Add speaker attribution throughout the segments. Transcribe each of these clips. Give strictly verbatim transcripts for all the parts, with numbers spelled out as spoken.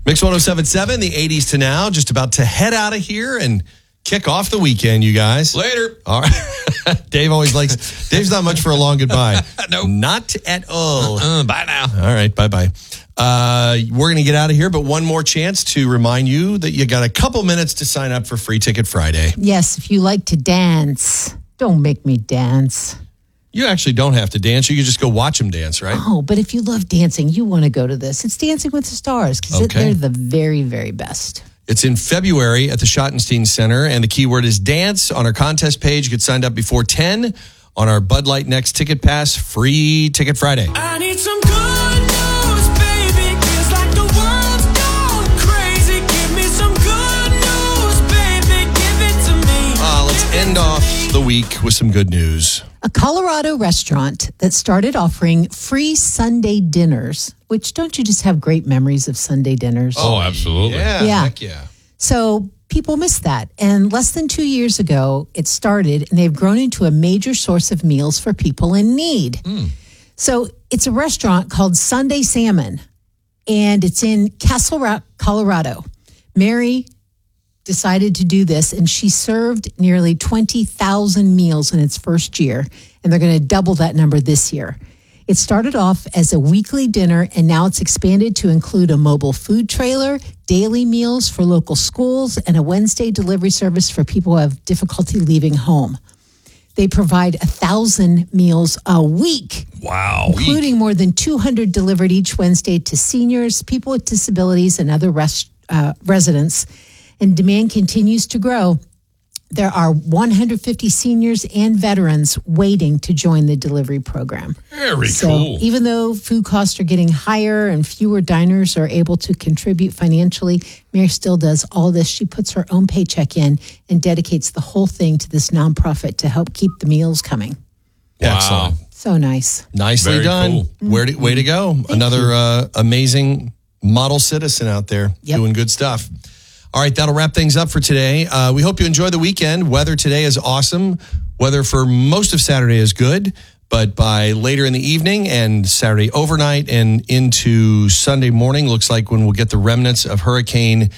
Speaker 1: Mix one oh seven point seven, the eighties to now, just about to head out of here and kick off the weekend, you guys.
Speaker 2: Later.
Speaker 1: All right. Dave always likes, Dave's not much for a long goodbye.
Speaker 2: No.
Speaker 1: Not at all.
Speaker 2: Uh, bye now.
Speaker 1: All right, bye-bye. Uh, we're going to get out of here, but one more chance to remind you that you got a couple minutes to sign up for Free Ticket Friday.
Speaker 3: Yes, if you like to dance, don't make me dance.
Speaker 1: You actually don't have to dance. You can just go watch them dance, right?
Speaker 3: Oh, but if you love dancing, you want to go to this. It's Dancing with the Stars because
Speaker 1: Okay.
Speaker 3: they're the very, very best.
Speaker 1: It's in February at the Schottenstein Center, and the keyword is dance. On our contest page, get signed up before ten on our Bud Light Next Ticket Pass, Free Ticket Friday.
Speaker 4: I need some good news, baby. Feels like the world's gone crazy. Give me some good news, baby. Give it to me.
Speaker 1: Uh, let's end off the week with some good news.
Speaker 3: A Colorado restaurant that started offering free Sunday dinners, which don't you just have great memories of Sunday dinners?
Speaker 2: Oh, absolutely.
Speaker 1: Yeah,
Speaker 3: Yeah.
Speaker 1: heck yeah.
Speaker 3: So people miss that. And less than two years ago, it started, and they've grown into a major source of meals for people in need.
Speaker 1: Mm.
Speaker 3: So it's a restaurant called Sunday Salmon, and it's in Castle Rock, Colorado. Mary decided to do this, and she served nearly twenty thousand meals in its first year, and they're going to double that number this year. It started off as a weekly dinner, and now it's expanded to include a mobile food trailer, daily meals for local schools, and a Wednesday delivery service for people who have difficulty leaving home. They provide one thousand meals a week,
Speaker 2: Wow.
Speaker 3: including more than two hundred delivered each Wednesday to seniors, people with disabilities, and other res- uh, residents. And demand continues to grow. There are one hundred fifty seniors and veterans waiting to join the delivery program.
Speaker 2: Very
Speaker 3: So
Speaker 2: cool.
Speaker 3: even though food costs are getting higher and fewer diners are able to contribute financially, Mary still does all this. She puts her own paycheck in and dedicates the whole thing to this nonprofit to help keep the meals coming.
Speaker 2: Wow.
Speaker 1: Excellent.
Speaker 3: So nice.
Speaker 1: Nicely
Speaker 2: Very
Speaker 1: done.
Speaker 2: cool.
Speaker 1: Where to, way to go. Another uh, amazing model citizen out there
Speaker 3: Yep.
Speaker 1: doing good stuff. All right, that'll wrap things up for today. Uh, we hope you enjoy the weekend. Weather today is awesome. Weather for most of Saturday is good, but by later in the evening and Saturday overnight and into Sunday morning, looks like when we'll get the remnants of Hurricane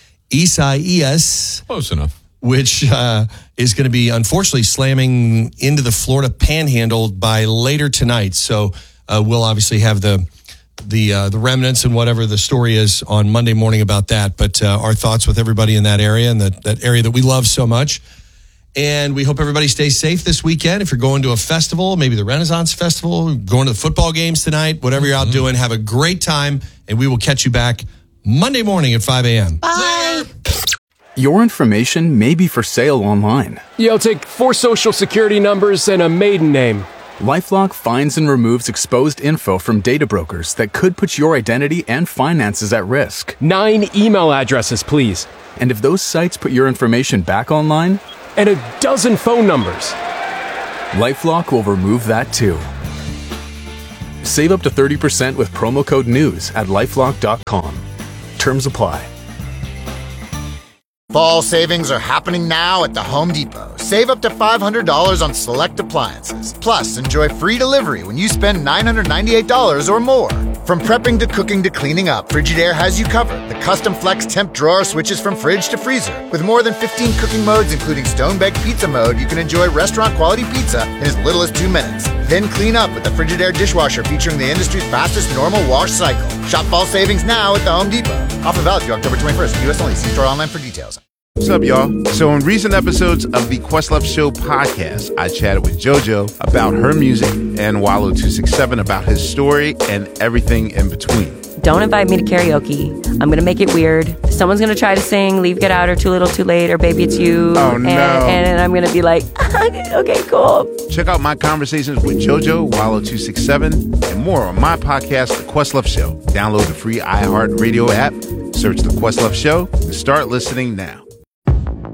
Speaker 1: Isaias,
Speaker 2: Close enough.
Speaker 1: which uh, is going to be unfortunately slamming into the Florida Panhandle by later tonight. So uh, we'll obviously have the the uh, the remnants and whatever the story is on Monday morning about that. But uh, our thoughts with everybody in that area and that, that area that we love so much. And we hope everybody stays safe this weekend. If you're going to a festival, maybe the Renaissance Festival, going to the football games tonight, whatever you're out doing, have a great time. And we will catch you back Monday morning at five a.m.
Speaker 3: Bye.
Speaker 5: Your information may be for sale online.
Speaker 6: Yeah, I'll take four social security numbers and a maiden name.
Speaker 5: LifeLock finds and removes exposed info from data brokers that could put your identity and finances at risk.
Speaker 6: Nine email addresses, please.
Speaker 5: And if those sites put your information back online,
Speaker 6: And a dozen phone numbers.
Speaker 5: LifeLock will remove that too. Save up to thirty percent with promo code NEWS at lifelock dot com. Terms apply.
Speaker 7: Fall savings are happening now at the Home Depot. Save up to five hundred dollars on select appliances. Plus, enjoy free delivery when you spend nine hundred ninety-eight dollars or more. From prepping to cooking to cleaning up, Frigidaire has you covered. The custom flex temp drawer switches from fridge to freezer. With more than fifteen cooking modes, including stone baked pizza mode, you can enjoy restaurant quality pizza in as little as two minutes. Then clean up with the Frigidaire dishwasher featuring the industry's fastest normal wash cycle. Shop fall savings now at the Home Depot. Offer valid through October twenty-first. U S only. See store online for details.
Speaker 8: What's up, y'all? So in recent episodes of the Questlove Show podcast, I chatted with JoJo about her music and Wallow two sixty-seven about his story and everything in between.
Speaker 9: Don't invite me to karaoke. I'm going to make it weird. Someone's going to try to sing Leave, Get Out, or Too Little, Too Late, or Baby It's You.
Speaker 8: Oh, no.
Speaker 9: And, and I'm going to be like, okay, cool.
Speaker 8: Check out my conversations with JoJo, Wallow two sixty-seven, and more on my podcast, The Questlove Show. Download the free iHeartRadio app, search The Questlove Show, and start listening now.